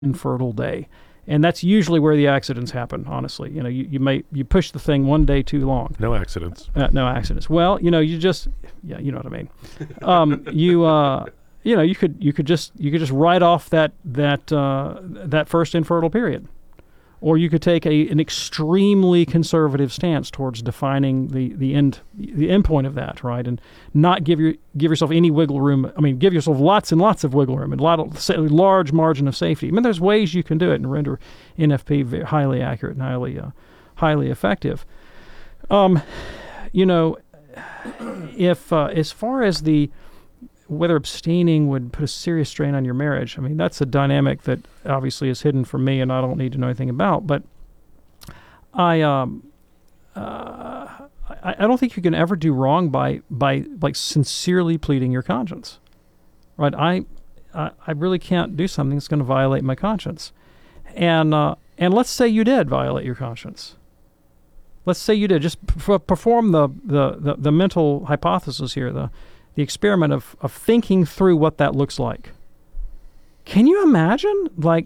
infertile day. And that's usually where the accidents happen, honestly. You push the thing one day too long. No accidents. No accidents. Well, you know what I mean. You could just write off that first infertile period. Or you could take an extremely conservative stance towards defining the end point of that, right? And not give yourself any wiggle room. I mean, give yourself lots and lots of wiggle room and large margin of safety. I mean, there's ways you can do it and render NFP very highly accurate and highly effective. If as far as whether abstaining would put a serious strain on your marriage, I mean, that's a dynamic that obviously is hidden from me and I don't need to know anything about. But I don't think you can ever do wrong by like sincerely pleading your conscience, right? I really can't do something that's going to violate my conscience. And let's say you did violate your conscience. Let's say you did. Just perform the mental hypothesis here, the experiment of thinking through what that looks like. Can you imagine, like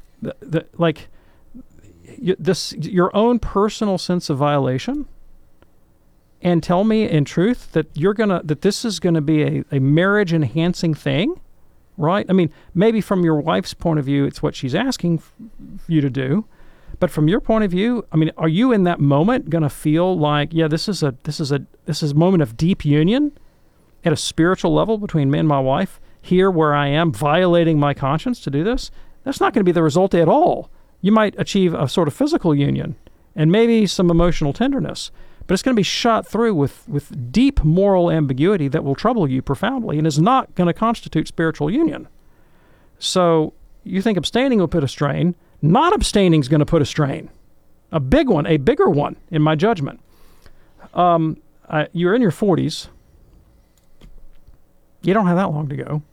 your own personal sense of violation, and tell me in truth that this is gonna be a marriage enhancing thing, right? I mean, maybe from your wife's point of view, it's what she's asking you to do, but from your point of view, I mean, are you in that moment gonna feel like, yeah, this is a moment of deep union at a spiritual level between me and my wife, here where I am violating my conscience to do this? That's not going to be the result at all. You might achieve a sort of physical union and maybe some emotional tenderness, but it's going to be shot through with deep moral ambiguity that will trouble you profoundly and is not going to constitute spiritual union. So you think abstaining will put a strain. Not abstaining is going to put a strain. A bigger one, in my judgment. You're in your 40s. You don't have that long to go.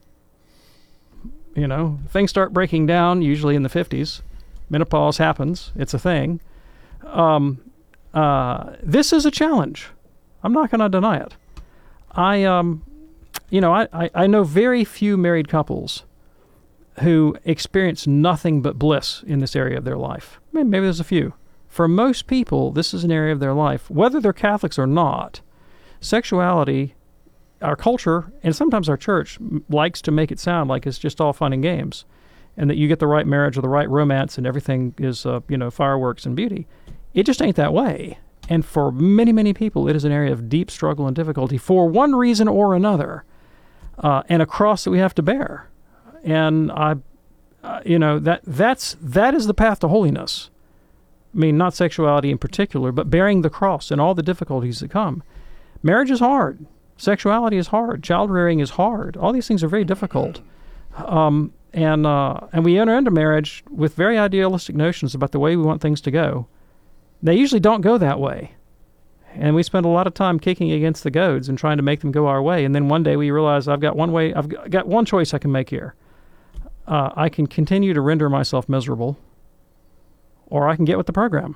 Things start breaking down usually in the 50s. Menopause happens. It's a thing. This is a challenge. I'm not going to deny it. I know very few married couples who experience nothing but bliss in this area of their life. Maybe there's a few. For most people, this is an area of their life, whether they're Catholics or not. Sexuality, our culture, and sometimes our church, likes to make it sound like it's just all fun and games, and that you get the right marriage or the right romance and everything is, fireworks and beauty. It just ain't that way. And for many, many people, it is an area of deep struggle and difficulty for one reason or another, and a cross that we have to bear. And that is the path to holiness. I mean, not sexuality in particular, but bearing the cross and all the difficulties that come. Marriage is hard. Sexuality is hard. Child rearing is hard. All these things are very difficult. And we enter into marriage with very idealistic notions about the way we want things to go. They usually don't go that way. And we spend a lot of time kicking against the goads and trying to make them go our way. And then one day we realize I've got one choice I can make here. I can continue to render myself miserable, or I can get with the program.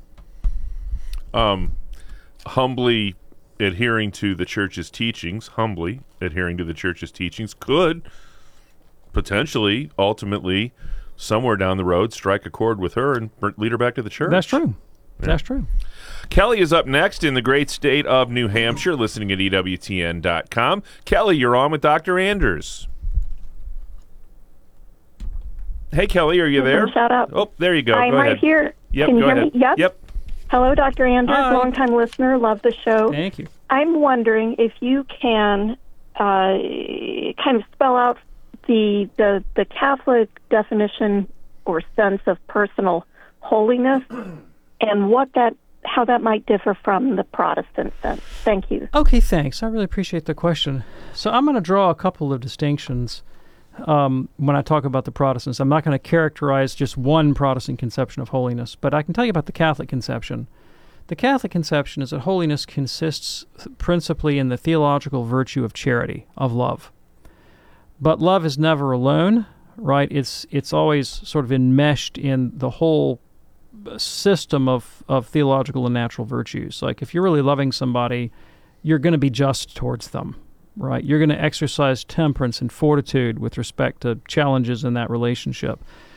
Humbly adhering to the church's teachings could potentially, ultimately, somewhere down the road, strike a chord with her and lead her back to the church. That's true. Yeah. That's true. Kelly is up next in the great state of New Hampshire, listening at EWTN.com. Kelly, you're on with Dr. Anders. Hey, Kelly, are you there? Shout out. Oh, there you go. I'm go right ahead. Here. Yep, Can you go hear ahead. me? Yep. Hello, Dr. Anders, Hi. longtime listener. Love the show. Thank you. I'm wondering if you can kind of spell out the Catholic definition or sense of personal holiness and how that might differ from the Protestant sense. Thank you. Okay, thanks. I really appreciate the question. So I'm going to draw a couple of distinctions when I talk about the Protestants. I'm not going to characterize just one Protestant conception of holiness, but I can tell you about the Catholic conception. The Catholic conception is that holiness consists principally in the theological virtue of charity, of love. But love is never alone, right? It's always sort of enmeshed in the whole system of theological and natural virtues. Like if you're really loving somebody, you're going to be just towards them, right? You're going to exercise temperance and fortitude with respect to challenges in that relationship.